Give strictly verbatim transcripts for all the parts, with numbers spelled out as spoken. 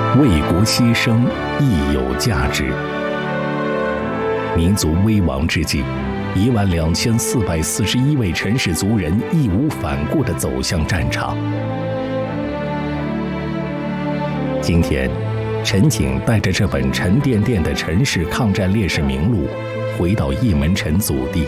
为国牺牲亦有价值。民族危亡之际，一万两千四百四十一位陈氏族人义无反顾地走向战场。今天，陈景带着这本沉甸甸的陈氏抗战烈士名录，回到义门陈祖地。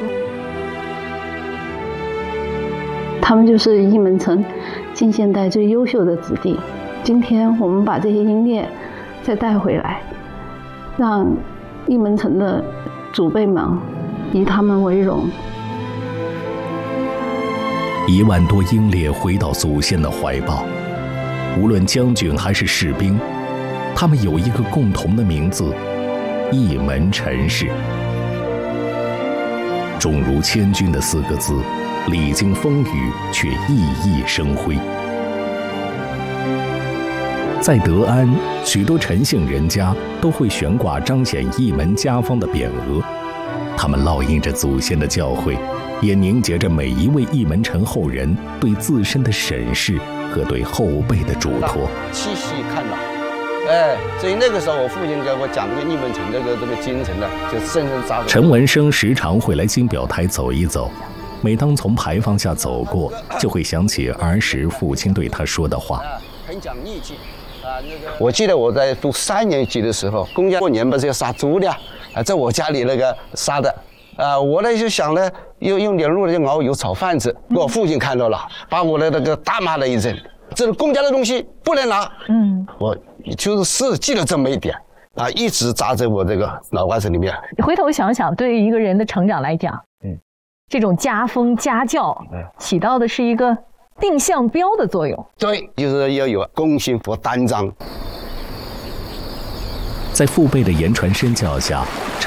他们就是义门城近现代最优秀的子弟。今天我们把这些英烈再带回来，让义门城的祖辈们以他们为荣。 一万多英烈回到祖先的怀抱，无论将军还是士兵，他们有一个共同的名字——义门陈氏。重如千钧的四个字，历经风雨却熠熠生辉。在德安，许多陈姓人家都会悬挂彰显义门家风的匾额，他们烙印着祖先的教诲，也凝结着每一位义门陈后人对自身的审视和对后辈的嘱托。 细细看到，哎，所以那个时候我父亲给我讲这个义门陈这个这个精神呢，就深深扎入。 陈文生时常会来金表台走一走，每当从牌坊下走过，就会想起儿时父亲对他说的话。 很讲义气。我记得我在读三年级的时候，公家过年不是要杀猪的啊，在我家里那个杀的啊，我呢就想呢，用用点肉就熬油炒饭吃。我父亲看到了，把我的那个大骂了一阵，这是公家的东西不能拿。嗯，我就是是记得这么一点啊，一直扎在我这个脑瓜子里面。 回头想想，对于一个人的成长来讲，嗯，这种家风家教起到的是一个定向标的作用。 对，就是要有公心和担当。 在父辈的言传身教下，